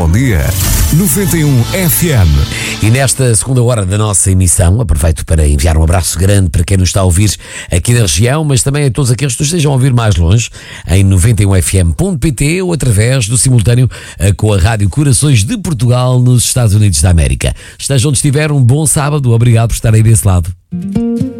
bom dia. 91 FM. E nesta segunda hora da nossa emissão, aproveito para enviar um abraço grande para quem nos está a ouvir aqui na região, mas também a todos aqueles que nos estejam a ouvir mais longe, em 91fm.pt ou através do simultâneo com a Rádio Corações de Portugal nos Estados Unidos da América. Esteja onde estiver, um bom sábado. Obrigado por estar aí desse lado.